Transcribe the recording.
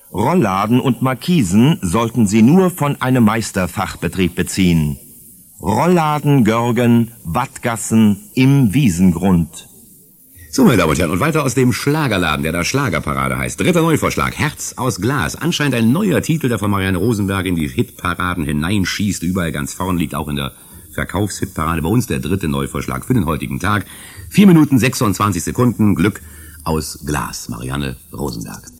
Rollladen und Markisen sollten Sie nur von einem Meisterfachbetrieb beziehen. Rollladen Görgen, Wattgassen im Wiesengrund. So, meine Damen und Herren, und weiter aus dem Schlagerladen, der da Schlagerparade heißt. Dritter Neuvorschlag, Herz aus Glas. Anscheinend ein neuer Titel, der von Marianne Rosenberg in die Hitparaden hineinschießt. Überall ganz vorn, liegt auch in der Verkaufshitparade. Bei uns der dritte Neuvorschlag für den heutigen Tag. 4 Minuten 26 Sekunden, Glück aus Glas. Marianne Rosenberg.